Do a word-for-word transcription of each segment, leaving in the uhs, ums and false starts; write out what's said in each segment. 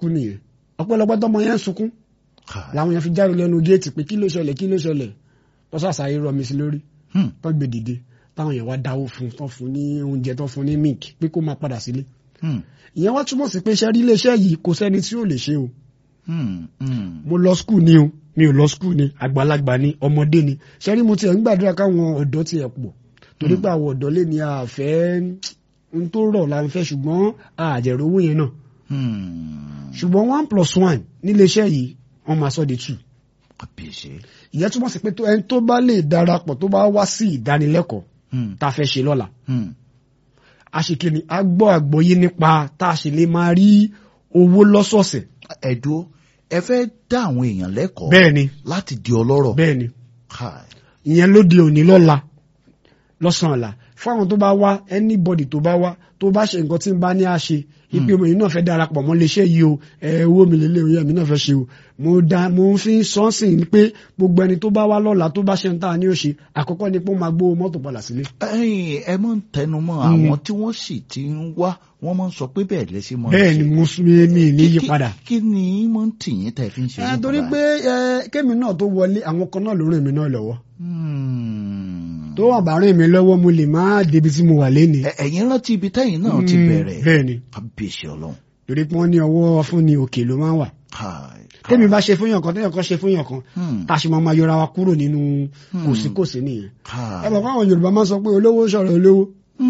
kú nìyẹn ọ̀pọ̀lọpọ̀ tọmọ yẹn ń sunkún làwọn yẹn fi jáde lẹ́nu géètì pé kí ló ṣẹlẹ̀ kí ló ṣẹlẹ̀ tọ́sàṣàyè rọmi sí lórí tó gbé dìde táwọn yẹn wá dáwó fún tó fún ní oúnjẹ tó fún ní milk pé kó máa padà sílé ìyẹn wá túmọ̀ sí pé iṣẹ́ rí iléeṣẹ́ yìí kò sẹ́ni tí ò lè ṣe o mo lọ skul ni o mi ò lọ skul ni àgbàlagbà ni ọmọdé ni ṣe rí mo tiẹ̀ ń gbàdúrà káwọn ọ̀dọ́ tiẹ̀ pọ̀ torí pé àwọn ọ̀dọ́ lé ní àfẹ́ ń tó rọ̀ la ń fẹ́ ṣùgbọ́n àjẹrò owó yẹn náà ṣùgbọ́n one plus one níléeṣẹ́ yìí wọ́n máa sọ di two ìyẹn túmọ̀ sí pé ẹni tó bá lè darapọ̀ tó bá wá sí ìdánilẹ́kọ̀ọ́ tá a fẹ́ ṣe lọ́la àṣekìní a gbọ́ àgbọ́yé nípa tá a ṣe lè máa rí owó lọ́sọ̀ọ̀sẹ̀. ẹ̀dùn ẹ fẹ́ dá àwọn èèyàn lẹ́kọ̀ọ́ bẹ́ẹ̀ni láti di ọlọ́rọ̀ bẹ́ẹ̀ni ìyẹn ló di òní lọ́la lọ́sàn-án ọ̀la fáwọn tó bá wá anybody tó bá wá tó bá ṣe nǹkan tí ń bá ní à ṣe ipe mi náà fẹ́ darapọ̀ mọ́ léṣẹ́ yìí o ẹ owó mi lélẹ̀ òye mi náà fẹ́ ṣe o mo da mo fi ń sọ́ọ̀sìn ni pé gbogbo ẹni tó bá wá lọ́la tó bá ṣe ń tà ní òṣè àkọ́kọ́ ni pé ó máa gbówó mọ́tò padà sílé. ẹ̀yin ẹ mọ̀ ń tẹnu mọ́ àwọn tí wọ́n sì ti ń wá wọ́n máa ń sọ pé bẹ́ẹ̀ lẹ́sìn mọ́. bẹ́ẹ̀ ni mo sún mi ní yí padà. kí ni mọ̀ ń tìyín tẹ̀ fi ń ṣe. ẹ torí pé kémi náà tó wọlé àwọn kan náà ló rìn mí náà lọ́wọ́ tó wà bá rìn mí lọ́wọ́ mo lè má débi tí mo wà léni. ẹ̀yin rántí ibi tẹ́yìn náà ti bẹ̀rẹ̀. bẹ́ẹ̀ ni kábíyèsí ọlọ́run. torí pé wọ́n ní ọwọ́ fún ni òkè ló máa ń wà. tẹ́mi bá ṣe fúnyàn kan tẹ́yàn kan ṣe fúnyàn kan tá a ṣe máa yọra wa kúrò nínú kòsíkòsí nìyẹn. ẹ bàbá àwọn Yorùbá máa ń sọ pé olówó sọ̀rọ̀ olówó.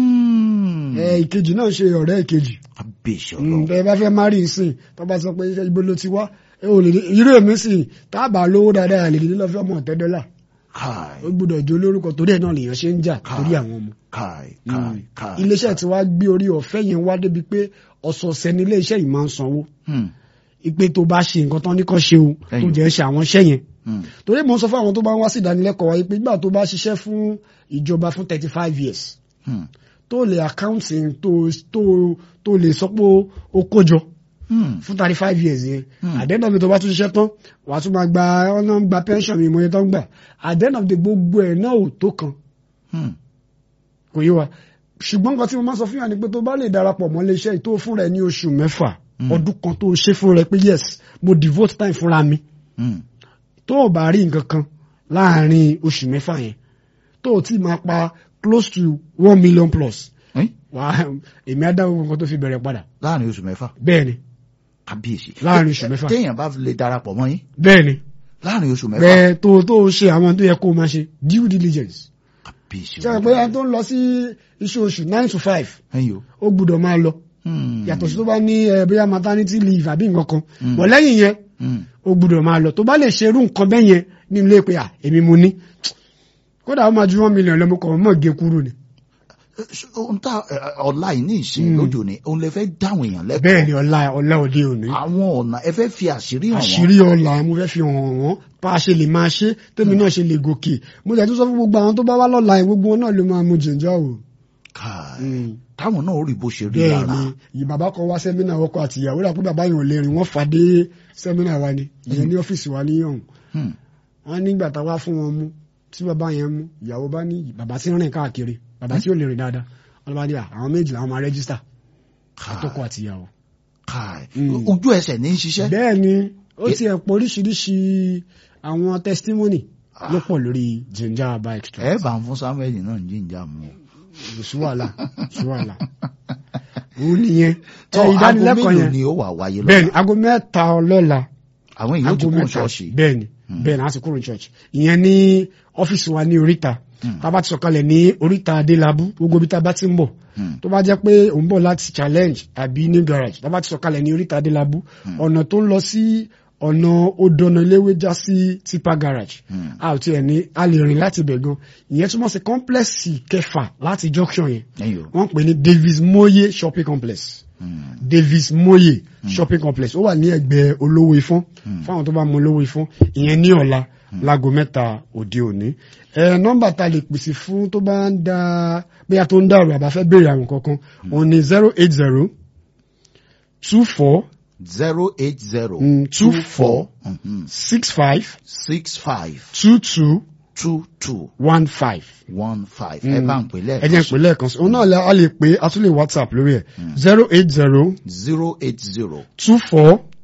ìkejì náà ṣe ọ̀rẹ́ ìkejì. kábíyèsí ọlọ́run. ẹ bá fẹ́ má rí ìsìn tó bá sọ pé ibo ló ti wá irú èmi sì tá a bá lówó dáadáa lè dé lọ́fẹ́ ọmọ ọ̀tẹ́ dọ́là ó gbọ́dọ̀ jó lórúkọ torí ẹ̀ náà lèèyàn ṣe ń jà torí àwọn ọmọ. iléeṣẹ́ tí wàá gbé orí ọ̀fẹ́ yẹn wá débi pé ọ̀sọ̀ọ̀sẹ̀ ní iléeṣẹ́ yìí máa ń sanwó. ìpè tó bá ṣe nǹkan tán ní kàn ṣe o tó jẹ́ ṣe àwọn iṣẹ́ yẹn. torí mo ń sọ fún àwọn tó bá ń wá sí ìdánilẹ́kọ̀ọ́ wa pé nígbà tó bá ṣiṣẹ́ fún ìjọba fún thirty five years tó lè àkáǹtì tó lè sọ pé ó kójọ fún thirty five years yẹn at the end of the day tó bá tún ṣiṣẹ́ tán wàá tún máa gba ọ̀nà gba pension mi ìmọ̀ye tó ń gbà at the end of the day gbogbo ẹ̀ náà ò tó kan kò yé wa ṣùgbọ́n nǹkan tí mo máa sọ fún yàn ni pé tó bá lè darapọ̀ mọ́ iléeṣẹ́ tó fún rẹ ní oṣù mẹ́fà ọdún kan tó ṣe fún rẹ pé yes mo devote time fúnra mi tó o bá rí nǹkan kan láàárín oṣù mẹ́fà yẹn tó o ti máa pa close to one million plus wàá èmi á dáwọ́ nǹkan tó fi bẹ̀rẹ̀ padà. láàárín oṣù mẹ́fà. bẹ́ẹ̀ ni kábíyèsí. láàrin oṣù mẹ́fà. téèyàn bá lè darapọ̀ mọ́ yín. bẹ́ẹ̀ni. láàrin oṣù mẹ́fà. bẹ́ẹ̀ tó tó ṣe àwọn tó yẹ kó o máa ṣe due diligence. kábíyèsí. ṣe pé ẹni tó ń lọ sí iṣẹ́ oṣù nine to five. ẹyọ. ó gbúdọ̀ máa lọ. yàtọ̀ sí tó bá ní bóyá maternity leave àbí nǹkan kan. wọ́n lẹ́yìn yẹn ó gbúdọ̀ máa lọ tó bá lè ṣerú nǹkan bẹ́ẹ̀ yẹn ní ilé pé à èmi mo ní. kódà ó máa ju one million lọ́mọ kan mọ̀ gé kúrò ni. ohun tá ọ̀la yìí ní ìsìn lójú ni òun lè fẹ́ dáhùn èèyàn lẹ́kọ̀ọ́. bẹ́ẹ̀ ni ọ̀la ọ̀la òde òní. àwọn ọ̀nà ẹ fẹ́ fi àṣírí hàn wọ́n. àṣírí ọ̀la mo fẹ́ fi hàn wọ́n bá a ṣe lè máa ṣe tèmi náà ṣe lè gòkè mo lè tún sọ fún gbogbo àwọn tó bá wá lọ́la yìí gbogbo wọn náà ló máa mu jìnjà o. táwọn náà rí bó ṣe rí lára. bẹ́ẹ̀ ni bàbá kan wá sẹ́mínà ọkọ àti ìyàwó rà pé bàbá yẹn ò lè rìn wọ́n fàdé sẹ́mínà wa ni ìyẹn ní ọ́fíìsì wa ní ọ̀hún. wọ́n nígbà tá a wá fún wọn mú tí bàbá yẹn mú ìyàwó bá ní bàbá tí ń rìn káàkiri bàbá tí ò lè rìn dáadáa wọ́n bá dé àwọn méjì làwọn máa rẹ́gísítà àtọkọ àtìyàwó. ojú ẹsẹ̀ ní í ṣiṣẹ́. bẹ́ẹ̀ ni ó ti ẹ̀ pọ̀ oríṣiríṣi àwọn testimony ló pọ̀ lórí ginger herbal extract. ẹ bá ń fún samuel náà ní ginger mu. ṣùwàlà ṣùwàlà òun nìyẹn. aago mélòó ni ó wà wáyé lọ́la. bẹ́ẹ̀ ni aago mẹ́ta ọlọ́la. àwọn èèyàn ti kúrò ṣọ́ọ̀ṣì. bẹ́ẹ̀ ni bẹ́ẹ̀ ni a ti kúrò ṣọ́ọ̀ṣì ìyẹn ní ọ́fíìsì wa ní oríta. tá a bá ti sọ̀kalẹ̀ ní oríta adélábù gbogbo bí tá a bá ti ń bọ̀ tó bá jẹ́ pé òun bọ̀ láti challenge àbí ní garage tá a bá ti sọ̀kalẹ̀ ní oríta adélábù ọ̀nà tó ń lọ sí ọ̀nà odòna iléwé já sí tipa garage a ò tiẹ̀ ní a lè rìn láti bẹ̀ gan ìyẹn túmọ̀ sí complex kẹfà láti junction yẹn wọ́n pè ní Davis Moye shopping complex Davis Moye shopping complex ó wà ní ẹ̀gbẹ́ olówó ifọ̀n fáwọn tó bá mọ olówó ifọ̀n ìyẹn ní ọ̀la láago mẹ́ta òde òní ẹ nọ́mbà tá lè pèsè fún tó bá ń da bóyá tó ń dàrú àbá fẹ́ béèrè àwọn kankan òun ni zero eight zero two four zero eight zero two four six five six five two two two two one five one five ẹ bá ń pè lẹ́ẹ̀kan sí. ẹ jẹ́ ń pè lẹ́ẹ̀kan sí òun náà a lè pè a tún lè WhatsApp lórí ẹ̀ zero eight zero zero eight zero two four